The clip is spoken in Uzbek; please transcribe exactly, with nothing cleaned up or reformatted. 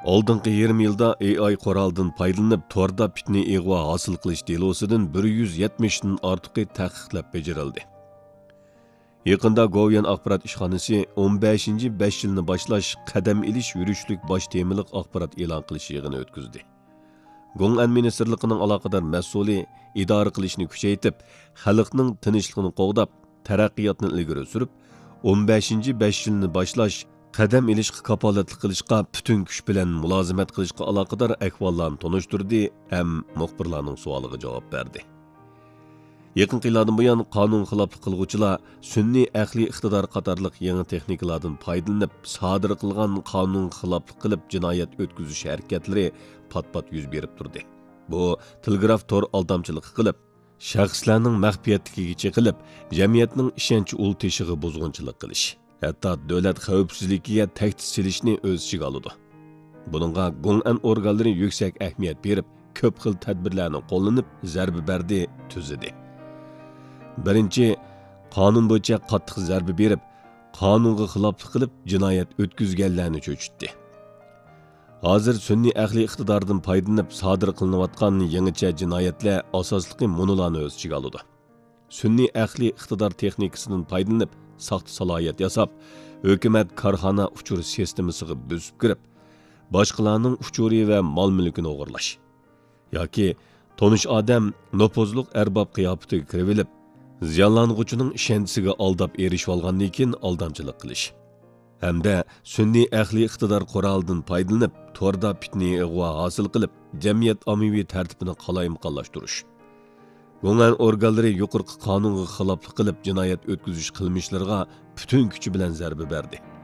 Oldingi yarim yilda A I quroldan foydalanib torda fitna ig'vo hosil qilish delosidan bir yuz yetmish dan ortiqi tahqiqlab bajarildi. Yaqinda Govian axborot ishxonasi o'n beshinchi besh yilni boshlash qadam ilish yurishlik bosh temiliq axborot e'lon qilish yig'ini o'tkazdi. Gong'an ministrligining aloqador mas'uli idora qilishni kuchaytirib, xalqning tinchligini qo'g'dab, taraqqiyotni ilgari surib, o'n beshinchi besh yilni boshlash qadam ilishga kapolatlik qilishga butun kuch bilan mulozimat qilishga aloqador ahvollarni tunishtirdi ham muxbirlarning savoliga javob berdi. Yaqin yillardan buyon qonun xiloflik qilguvchilar sunniy ahli iqtidor qatorliq yangi texnikalardan foydalanib sodir qilgan qonun xiloflik qilib jinoyat o'tkazish harakatlari pat-pat yuz berib turdi. Bu telegraf tor aldamchilik qilib, shaxslarning maxfiyatligiga chiqilib, jamiyatning ishonchi ul teshig'i buzg'unchilik qilish, hatto davlat xavfsizligiga tahdid silishni o'z ichiga oladi. Buningga Gong'an organlari yuksak ahamiyat berib, ko'p xil tadbirlarni qo'llanib, zarba berdi, tuzidi. Birinchi, qonun bo'yicha qattiq zarba berib, qonunga xiloflik qilib, jinoyat o'tkazganlarni cho'chitdi. Hozir sunniy ahli iqtidordan foydalanib sodir qilinayotgan yangicha jinoyatlar asosligi munolarni o'z ichiga oladi. Sunniy ahli iqtidor texnikasidan foydalanib, saxta salohiyat yasab, hukumat korxona uchur sistemasiga buzib kirib, boshqalarning uchuri va mol-mulkini o'g'irlash yoki tonish odam nopozliq arbob qiyofatiga kirib olib, ziyonlanuvchining ishonchisiga aldab erishib olgandan keyin aldamchilik qilish hamda sunniy ahli iqtidor qurolidan foydalanib torda fitna ig'vo hosil qilib jamiyat ommaviy tartibini qalaymaqonlashtirish. Gong'an organlari yuqorqi qonunga xiloflik qilib jinoyat o'tkazish qilmishlariga butun kuchi bilan zarba berdi.